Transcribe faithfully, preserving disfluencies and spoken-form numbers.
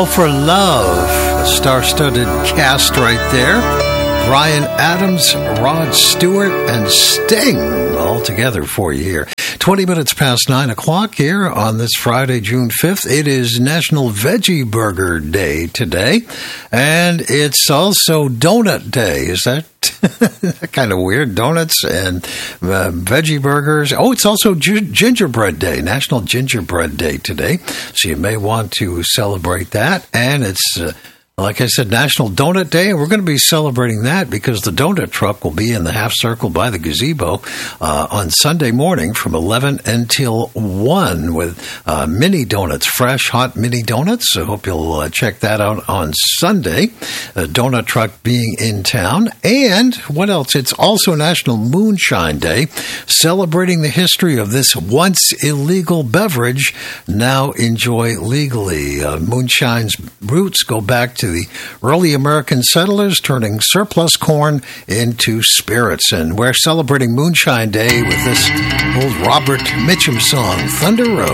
All for Love, a star-studded cast right there. Bryan Adams, Rod Stewart, and Sting all together for you here. twenty minutes past nine o'clock here on this Friday, June fifth. It is National Veggie Burger Day today, and it's also Donut Day. Is that kind of weird? Donuts and uh, veggie burgers. Oh, it's also G- Gingerbread Day, National Gingerbread Day today, so you may want to celebrate that. And it's uh, like I said, National Donut Day, and we're going to be celebrating that because the donut truck will be in the half circle by the gazebo uh, on Sunday morning from eleven until one with uh, mini donuts, fresh, hot mini donuts. So I hope you'll uh, check that out on Sunday, the donut truck being in town. And what else? It's also National Moonshine Day, celebrating the history of this once illegal beverage, now enjoy legally. Uh, moonshine's roots go back to the early American settlers turning surplus corn into spirits. And we're celebrating Moonshine Day with this old Robert Mitchum song, Thunder Road.